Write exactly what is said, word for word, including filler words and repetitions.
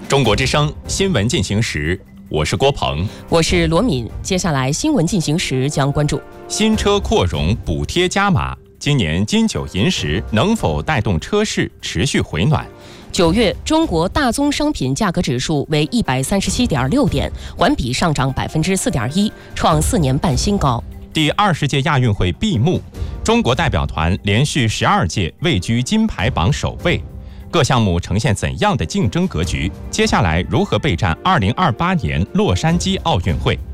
中国之声新闻进行时，我是郭鹏， 我是罗敏。接下来新闻进行时将关注新车扩容补贴加码，今年金九银十能否带动车市持续回暖？ 九月，中国大宗商品价格指数为一百三十七点六点，环比上涨百分之四点一，创四年半新高。 第二十届亚运会闭幕，中国代表团连续十二届位居金牌榜首位。各项目呈现怎样的竞争格局？接下来如何备战二零二八年洛杉矶奥运会？